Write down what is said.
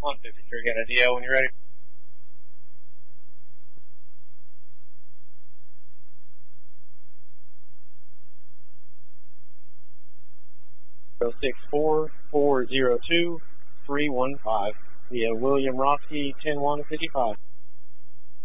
153, got a DL when you're ready. 064-402-315 via William Roski, 10-1-55.